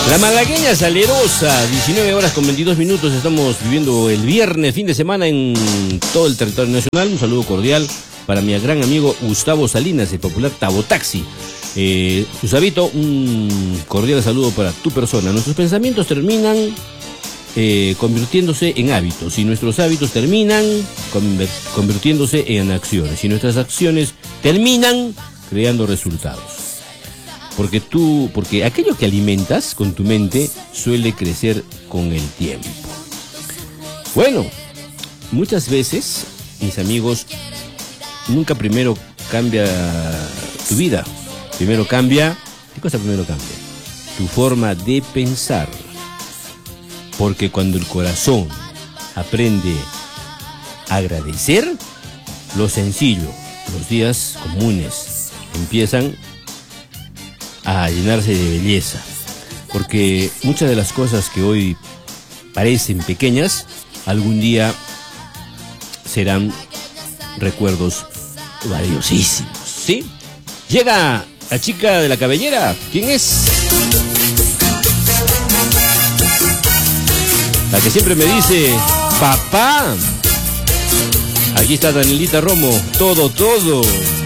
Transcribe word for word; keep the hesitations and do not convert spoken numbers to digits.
La malagueña salerosa, diecinueve horas con veintidós minutos, estamos viviendo el viernes, fin de semana en todo el territorio nacional. Un saludo cordial para mi gran amigo Gustavo Salinas, el popular Tabotaxi. Eh, Gustavito, un cordial saludo para tu persona. Nuestros pensamientos terminan eh, convirtiéndose en hábitos y nuestros hábitos terminan conver- convirtiéndose en acciones y nuestras acciones terminan creando resultados. Porque tú, porque aquello que alimentas con tu mente suele crecer con el tiempo. Bueno, muchas veces, mis amigos, nunca primero cambia tu vida. Primero cambia, ¿qué cosa primero cambia? Tu forma de pensar. Porque cuando el corazón aprende a agradecer, lo sencillo, los días comunes, empiezan a llenarse de belleza, porque muchas de las cosas que hoy parecen pequeñas, algún día serán recuerdos valiosísimos, ¿sí? Llega la chica de la cabellera, ¿quién es? La que siempre me dice, papá. Aquí está Danielita Romo, todo, todo.